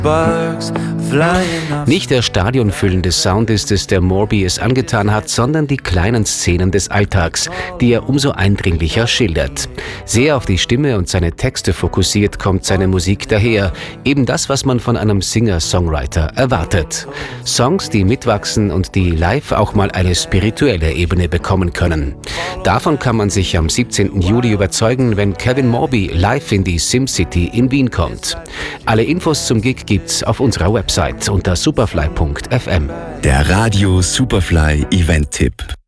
Nicht der stadionfüllende Sound ist es, der Morby es angetan hat, sondern die kleinen Szenen des Alltags, die er umso eindringlicher schildert. Sehr auf die Stimme und seine Texte fokussiert kommt seine Musik daher. Eben das, was man von einem Singer-Songwriter erwartet. Songs, die mitwachsen und die live auch mal eine spirituelle Ebene bekommen können. Davon kann man sich am 17. Juli überzeugen, wenn Kevin Morby live in die SimCity in Wien kommt. Alle Infos zum Gig gibt's auf unserer Website unter superfly.fm. Der Radio Superfly Event-Tipp.